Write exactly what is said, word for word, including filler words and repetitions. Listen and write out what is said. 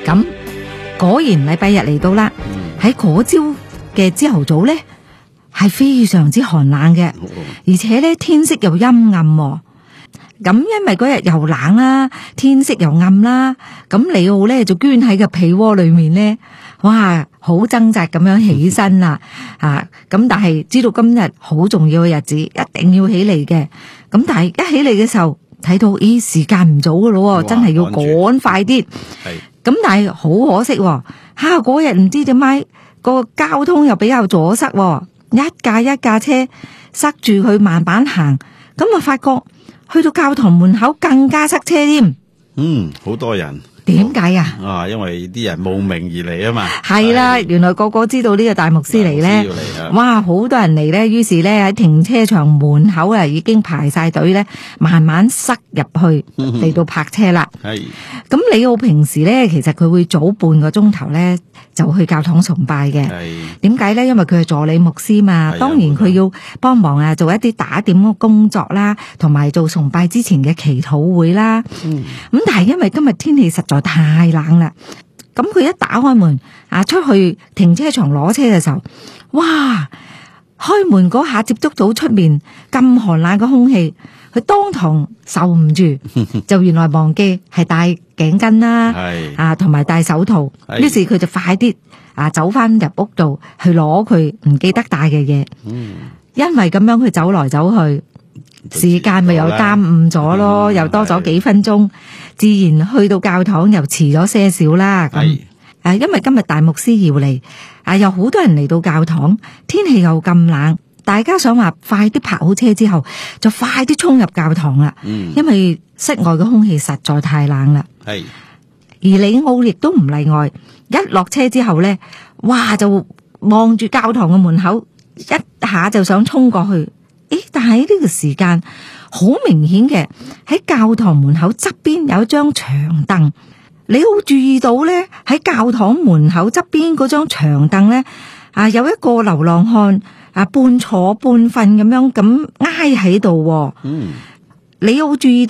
咁果然禮拜日嚟到啦，喺嗰朝嘅朝頭早咧係非常之寒冷嘅，而且咧天色又陰暗喎。咁因為嗰日又冷啦，天色又暗啦，咁李奧咧就捐喺個被窩裏面咧，哇，好掙扎咁樣起身啦，啊，咁但係知道今日好重要嘅日子，一定要起嚟嘅。咁但係一起嚟嘅時候，睇到咦時間唔早噶咯，真係要趕快啲。咁但係好可惜，吓嗰日唔知點解個交通又比較阻塞，一架一架車塞住佢慢慢行，咁啊發覺。去到教堂門口更加塞車添， 嗯，好多人。 點解啊？ 啊，因為啲人慕名而嚟啊嘛。 係啦，原來個個知道呢個大牧師嚟咧，哇，好多人嚟咧，於是咧喺停車場門口啊，已經排晒隊咧，慢慢塞入去嚟到泊車啦。係。咁李奧平時咧，其實佢會早半個鐘頭咧就去教堂崇拜嘅。係。點解咧？因為佢係助理牧師嘛，當然佢要幫忙啊，做一啲打點嘅工作啦，同埋做崇拜之前嘅祈禱會啦。嗯。咁但係因為今日天氣實在太冷啦，咁佢一打開門啊，出去停車場攞車嘅時候，哇！開門嗰下接觸到出面咁寒冷嘅空氣，佢當堂受唔住，就原來忘記係戴頸巾啦，啊，同埋戴手套，於是佢就快啲啊走翻入屋度去攞佢唔記得帶嘅嘢，因為咁樣佢走來走去。時間咪又耽誤咗咯，又多咗幾分鐘，自然去到教堂又遲咗些少啦。咁誒，因為今日大牧師要嚟，啊，有好多人嚟到教堂，天氣又咁冷，大家想話快啲泊好車之後，就快啲衝入教堂啦。嗯，因為室外嘅空氣實在太冷啦。係，而李奧亦都唔例外，一落車之後咧，哇，就望住教堂嘅門口，一下就想衝過去。誒，但係呢個時間好明顯嘅，喺教堂門口側邊有一張長凳，你好注意到咧，喺教堂門口側邊嗰張長凳咧，啊有一個流浪漢啊半坐半瞓咁樣咁挨喺度。嗯，你好注意